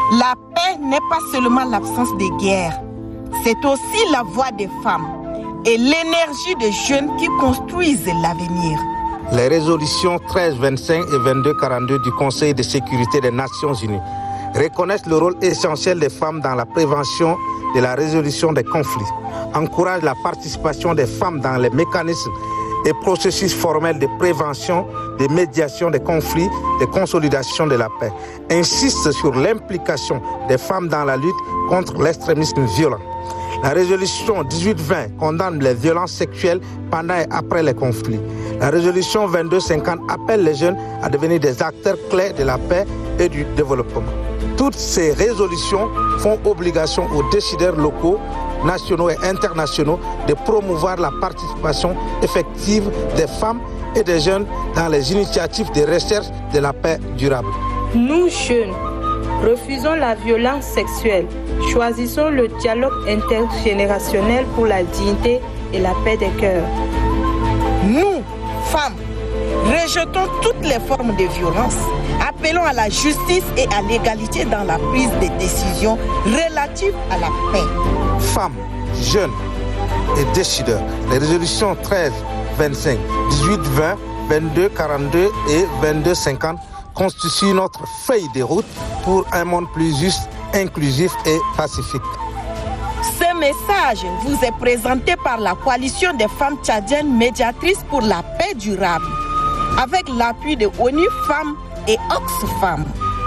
La paix n'est pas seulement l'absence de guerre, c'est aussi la voix des femmes et l'énergie des jeunes qui construisent l'avenir. Les résolutions 1325 et 2242 du Conseil de sécurité des Nations Unies reconnaissent le rôle essentiel des femmes dans la prévention de la résolution des conflits, encouragent la participation des femmes dans les mécanismes et processus formels de prévention, de médiation des conflits, de consolidation de la paix, insistent sur l'implication des femmes dans la lutte contre l'extrémisme violent. La résolution 1820 condamne les violences sexuelles pendant et après les conflits. La résolution 2250 appelle les jeunes à devenir des acteurs clés de la paix et du développement. Toutes ces résolutions font obligation aux décideurs locaux, nationaux et internationaux de promouvoir la participation effective des femmes et des jeunes dans les initiatives de recherche de la paix durable. Nous, jeunes, refusons la violence sexuelle. Choisissons le dialogue intergénérationnel pour la dignité et la paix des cœurs. Nous, femmes, rejetons toutes les formes de violence. Appelons à la justice et à l'égalité dans la prise de décisions relatives à la paix. Femmes, jeunes et décideurs, les résolutions 13, 25, 18, 20, 22, 42 et 22, 50 constituent notre feuille de route pour un monde plus juste, inclusif et pacifique. Ce message vous est présenté par la coalition des femmes tchadiennes médiatrices pour la paix durable, avec l'appui de ONU Femmes et Oxfam.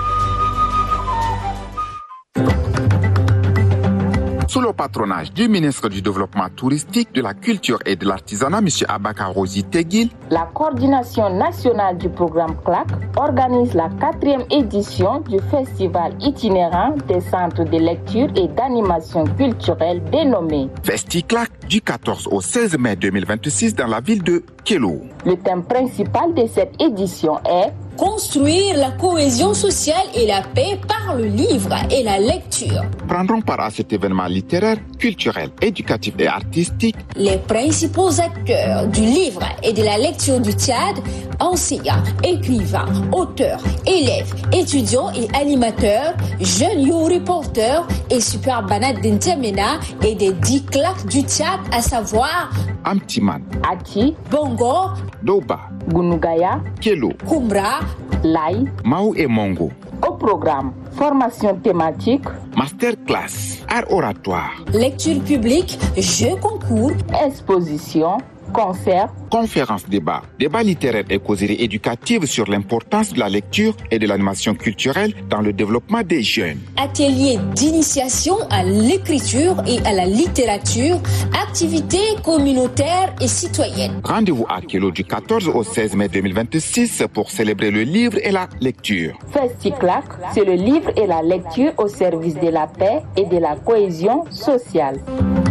Sous le patronage du ministre du Développement touristique, de la Culture et de l'Artisanat, M. Abakar Rosi Teguil, la coordination nationale du programme CLAC organise la 4e édition du festival itinérant des centres de lecture et d'animation culturelle dénommé FestiCLAC du 14 au 16 mai 2026 dans la ville de Kélo. Le thème principal de cette édition est construire la cohésion sociale et la paix par le livre et la lecture. Prendront part à cet événement littéraire, culturel, éducatif et artistique les principaux acteurs du livre et de la lecture du Tchad, enseignants, écrivains, auteurs, élèves, étudiants et animateurs, jeunes you reporters et super banat d'Intemena et des 10 claques du Tchad, à savoir Amtiman, Ati, Bongo, Doba, Gunugaya, Kélo, Kumbra, Lai, Mao et Mongo. Au programme, formation thématique, masterclass, art oratoire, lecture publique, jeux concours, exposition, concert, conférences débat, débat littéraire et causeries éducatives sur l'importance de la lecture et de l'animation culturelle dans le développement des jeunes. Ateliers d'initiation à l'écriture et à la littérature, activités communautaires et citoyennes. Rendez-vous à Kélo du 14 au 16 mai 2026 pour célébrer le livre et la lecture. FestiCLAC, c'est le livre et la lecture au service de la paix et de la cohésion sociale.